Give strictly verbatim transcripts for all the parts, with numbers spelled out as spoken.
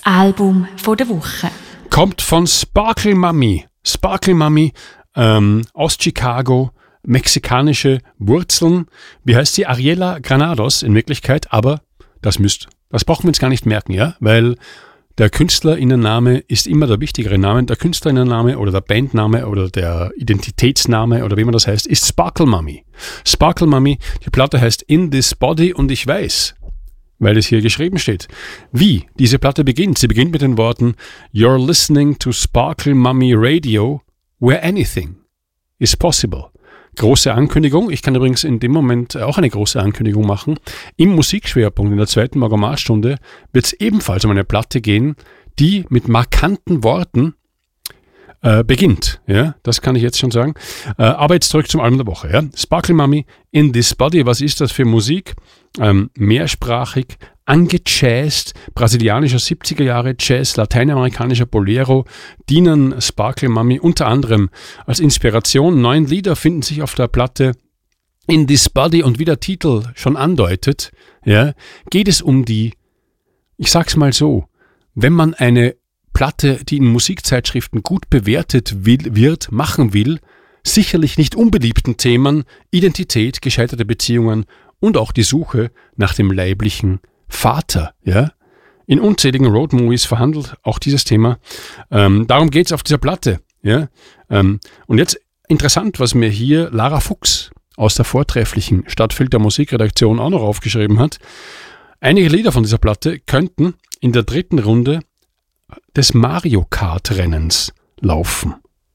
Album von der Woche. Kommt von Sparkle Mummy. Sparkle Mummy ähm, aus Chicago, mexikanische Wurzeln. Wie heißt sie? Ariela Granados in Wirklichkeit, aber das müsst, das brauchen wir uns gar nicht merken, ja, weil der Künstlerinnenname ist immer der wichtigere Name. Der Künstlerinnenname oder der Bandname oder der Identitätsname oder wie man das heißt, ist Sparkle Mummy. Sparkle Mummy, die Platte heißt In This Body und ich weiß, weil es hier geschrieben steht, wie diese Platte beginnt. Sie beginnt mit den Worten You're listening to Sparkle Mummy Radio, where anything is possible. Große Ankündigung. Ich kann übrigens in dem Moment auch eine große Ankündigung machen. Im Musikschwerpunkt in der zweiten Magomarstunde wird es ebenfalls um eine Platte gehen, die mit markanten Worten äh, beginnt. Ja, das kann ich jetzt schon sagen. Äh, aber jetzt zurück zum Album der Woche. Ja. Sparkle Mummy, In This Body. Was ist das für Musik? Ähm, mehrsprachig, angejazzt, brasilianischer siebziger Jahre Jazz, lateinamerikanischer Bolero, dienen Sparkle Mummy unter anderem als Inspiration. Neun Lieder finden sich auf der Platte In This Body und wie der Titel schon andeutet, ja, geht es um die, ich sag's mal so, wenn man eine Platte, die in Musikzeitschriften gut bewertet will, wird, machen will, sicherlich nicht unbeliebten Themen, Identität, gescheiterte Beziehungen und auch die Suche nach dem leiblichen Vater. Ja? In unzähligen Roadmovies verhandelt auch dieses Thema. Ähm, darum geht es auf dieser Platte. Ja? Ähm, und jetzt interessant, was mir hier Lara Fuchs aus der vortrefflichen Stadtfilter Musikredaktion auch noch aufgeschrieben hat. Einige Lieder von dieser Platte könnten in der dritten Runde des Mario Kart Rennens laufen.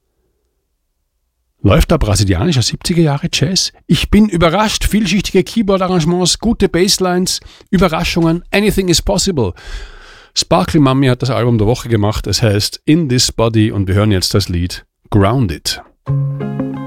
Läuft da brasilianischer siebziger Jahre Jazz? Ich bin überrascht. Vielschichtige Keyboard-Arrangements, gute Basslines, Überraschungen. Anything is possible. Sparkle Mummy hat das Album der Woche gemacht. Es heißt In This Body und wir hören jetzt das Lied Grounded.